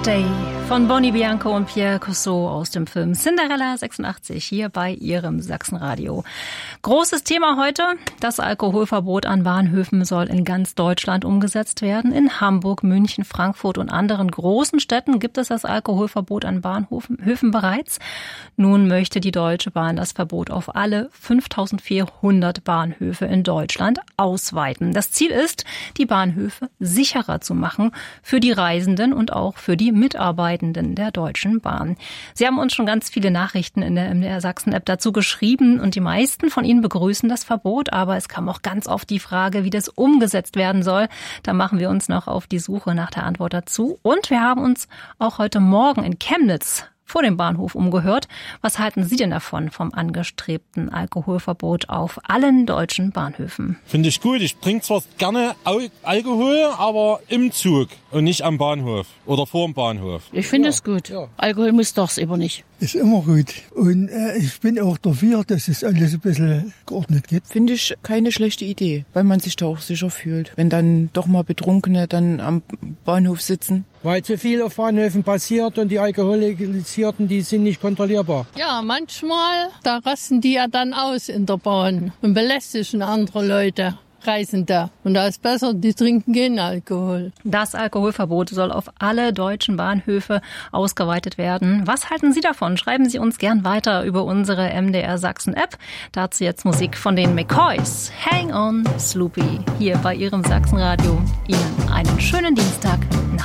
Day von Bonnie Bianco und Pierre Cousseau aus dem Film Cinderella 86 hier bei Ihrem Sachsenradio. Großes Thema heute, das Alkoholverbot an Bahnhöfen soll in ganz Deutschland umgesetzt werden. In Hamburg, München, Frankfurt und anderen großen Städten gibt es das Alkoholverbot an Bahnhöfen bereits. Nun möchte die Deutsche Bahn das Verbot auf alle 5400 Bahnhöfe in Deutschland ausweiten. Das Ziel ist, die Bahnhöfe sicherer zu machen für die Reisenden und auch für die Mitarbeitenden der Deutschen Bahn. Sie haben uns schon ganz viele Nachrichten in der MDR Sachsen-App dazu geschrieben und die meisten von Ihnen begrüßen das Verbot, aber es kam auch ganz oft die Frage, wie das umgesetzt werden soll. Da machen wir uns noch auf die Suche nach der Antwort dazu. Und wir haben uns auch heute Morgen in Chemnitz vor dem Bahnhof umgehört. Was halten Sie denn davon, vom angestrebten Alkoholverbot auf allen deutschen Bahnhöfen? Finde ich gut. Ich trinke zwar gerne Alkohol, aber im Zug und nicht am Bahnhof oder vor dem Bahnhof. Ich finde es gut. Ja. Alkohol muss doch aber nicht. Ist immer gut. Und ich bin auch dafür, dass es alles ein bisschen geordnet geht. Finde ich keine schlechte Idee, weil man sich da auch sicher fühlt. Wenn dann doch mal Betrunkene dann am Bahnhof sitzen. Weil zu viel auf Bahnhöfen passiert und die Alkoholisierten, die sind nicht kontrollierbar. Ja, manchmal, da rasten die ja dann aus in der Bahn und belästigen andere Leute. Reisende. Und da ist besser, die trinken keinen Alkohol. Das Alkoholverbot soll auf alle deutschen Bahnhöfe ausgeweitet werden. Was halten Sie davon? Schreiben Sie uns gern weiter über unsere MDR Sachsen-App. Dazu jetzt Musik von den McCoys. Hang on, Sloopy. Hier bei Ihrem Sachsenradio. Ihnen einen schönen Dienstag.